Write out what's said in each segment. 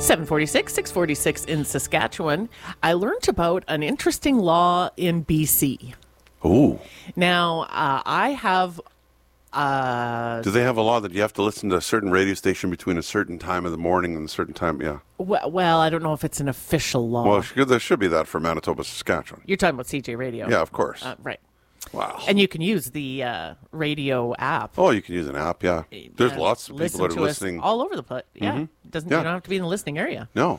746, 646 in Saskatchewan. I learned about an interesting law in BC. Ooh. Now, I have... Do they have a law that you have to listen to a certain radio station between a certain time of the morning and a certain time? Yeah. Well, I don't know if it's an official law. Well, there should be that for Manitoba, Saskatchewan. You're talking about CJ Radio. Yeah, of course. Right. Wow. And you can use the radio app. Oh, you can use an app, yeah. There's lots of people that are listening. All over the place. Yeah. You don't have to be in the listening area. No.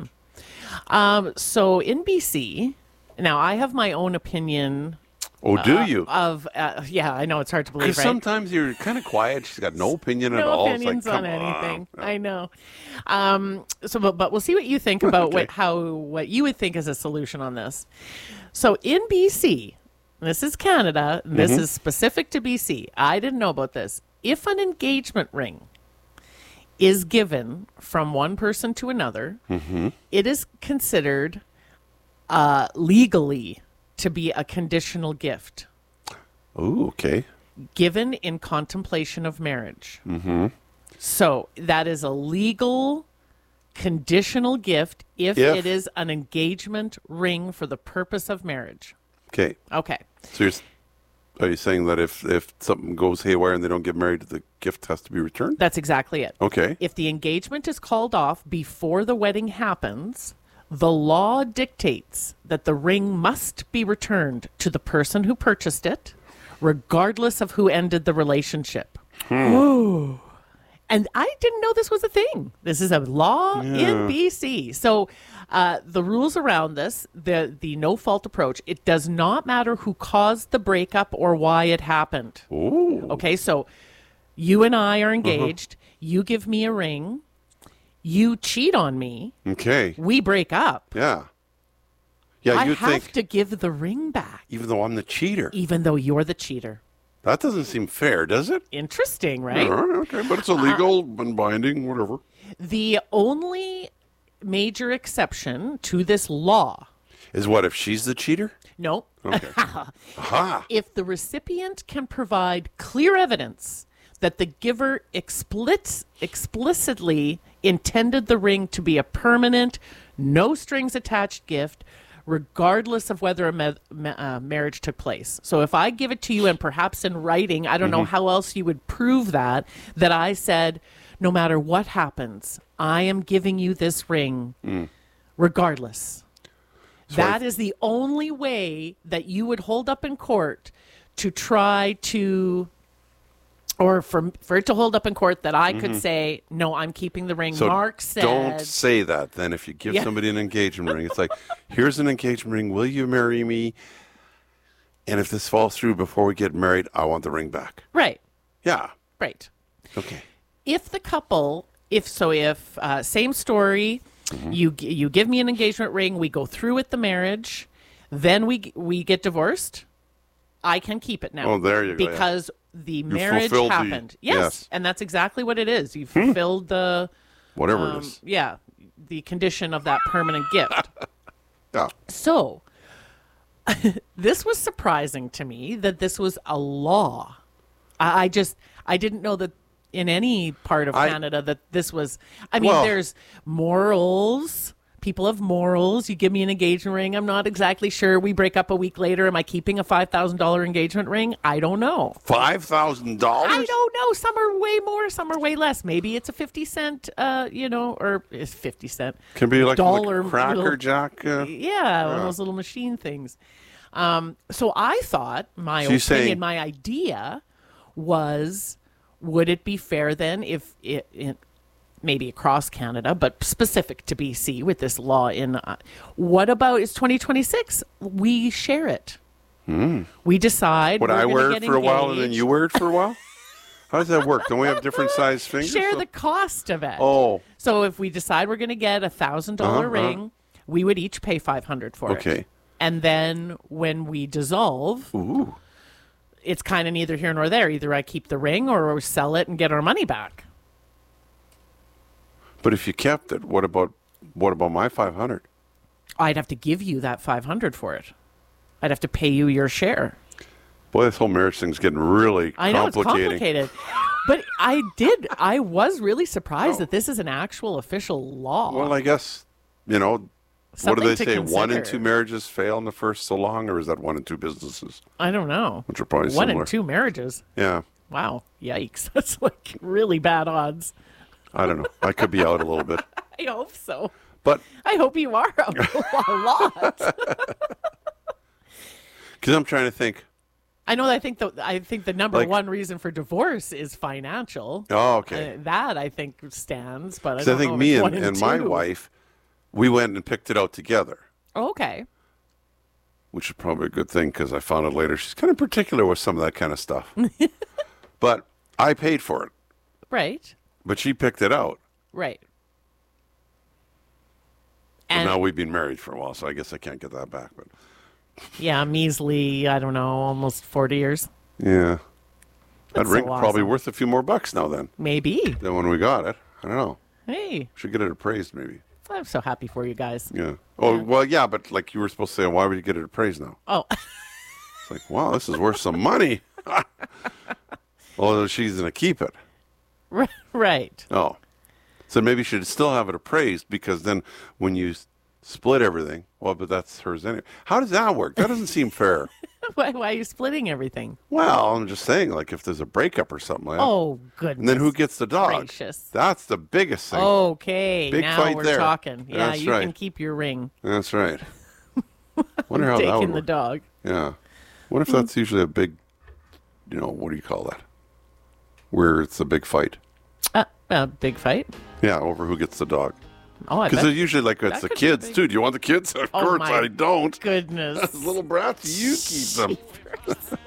So in BC, now I have my own opinion. Oh, do you? Yeah, I know it's hard to believe, right? Because sometimes you're kind of quiet. She's got no opinion at all. No opinions on anything. Yeah. I know. But we'll see what you think about what you would think is a solution on this. So in BC, this is Canada. This is specific to BC. I didn't know about this. If an engagement ring is given from one person to another, it is considered legally to be a conditional gift. Oh, okay. Given in contemplation of marriage. So that is a legal conditional gift if it is an engagement ring for the purpose of marriage. Okay. Okay. So are you saying that if something goes haywire and they don't get married, the gift has to be returned? That's exactly it. Okay. If the engagement is called off before the wedding happens, the law dictates that the ring must be returned to the person who purchased it, regardless of who ended the relationship. Ooh. And I didn't know this was a thing. This is a law in BC. So the rules around this, the no-fault approach, it does not matter who caused the breakup or why it happened. Ooh. Okay, so you and I are engaged. You give me a ring. You cheat on me. Okay. We break up. Yeah. Yeah, I you have think to give the ring back. even though I'm the cheater. Even though you're the cheater. That doesn't seem fair, does it? Interesting, right? Okay, but it's illegal and binding, whatever. The only major exception to this law. Is what, if she's the cheater? No. Okay. Aha. If the recipient can provide clear evidence that the giver explicitly intended the ring to be a permanent, no strings attached gift, regardless of whether a marriage took place. So if I give it to you and perhaps in writing, I don't know how else you would prove that I said, no matter what happens, I am giving you this ring regardless. So that is the only way that you would hold up in court to try to, or for it to hold up in court that I could say, no, I'm keeping the ring. So Mark said. Don't say that then if you give somebody an engagement ring. It's like, here's an engagement ring. Will you marry me? And if this falls through before we get married, I want the ring back. Right. Yeah. Right. Okay. If the couple, if same story, you give me an engagement ring, we go through with the marriage, then we get divorced, I can keep it now. Oh, there you go. Because the marriage happened. Yes. And that's exactly what it is. You fulfilled the... Whatever it is. Yeah. The condition of that permanent gift. Yeah. So, this was surprising to me that this was a law. I didn't know that in any part of Canada that this was... there's morals... People have morals. You give me an engagement ring. I'm not exactly sure. We break up a week later. Am I keeping a $5,000 engagement ring? I don't know. $5,000? I don't know. Some are way more. Some are way less. Maybe it's a 50 cent, or it's 50 cent. Can be like dollar a Cracker Jack. One of those little machine things. So I thought my idea was, would it be fair then if it maybe across Canada, but specific to BC with this law in, what about, it's 2026, we share it. We decide. Would I wear it for a while and then you wear it for a while? How does that work? Don't we have different size fingers? Share the cost of it. Oh. So if we decide we're going to get $1,000 ring, we would each pay $500 for it. Okay. And then when we dissolve, it's kind of neither here nor there. Either I keep the ring or sell it and get our money back. But if you kept it, what about my $500? I'd have to give you that $500 for it. I'd have to pay you your share. Boy, this whole marriage thing's getting really complicated. I know, it's complicated. But I was really surprised that this is an actual official law. Well, I guess, what do Something they to say? 1 in consider. 2 marriages fail in the first so long, or is that 1 in 2 businesses? I don't know. Which are probably 1 similar. in 2 marriages. Yeah. Wow. Yikes. That's like really bad odds. I don't know. I could be out a little bit. I hope so. But I hope you are a lot. because I'm trying to think. I know. I think the number Like- one reason for divorce is financial. Oh, okay. That I think stands, but I Because don't I think know if me it's and, 1 in and my 2. wife, we went and picked it out together, Oh, okay. which is probably a good thing because I found out later she's kind of particular with some of that kind of stuff. But I paid for it, Right. but she picked it out. Right. And And now we've been married for a while, so I guess I can't get that back. But yeah, measly, I don't know, almost 40 years. yeah, that That's ring so probably awesome. worth a few more bucks now Maybe. than when we got it. I don't know. Hey, Should get it appraised maybe. I'm so happy for you guys. Yeah. Oh well, yeah, but like you were supposed to say, why would you get it appraised now? Oh, It's like, wow, this is worth some money. Well, she's gonna keep it. right. Oh, so maybe you should still have it appraised because then when you split everything, well, but that's hers anyway. How does that work? That doesn't seem fair. Why are you splitting everything? Well, I'm just saying, like if there's a breakup or something like that. Oh, goodness. And then who gets the dog? gracious. That's the biggest thing. Okay, Big now fight we're there. talking. Yeah, That's you right. can keep your ring. That's right. Wonder how that would Taking the work. dog. Yeah. What if that's usually a big, what do you call that? Where it's a big fight. Big fight. Yeah, over who gets the dog. Oh, I Because bet. it's usually like it's that the could be kids big. too. Do you want the kids? Of Oh, course my I don't. Goodness. Little brats, you keep them.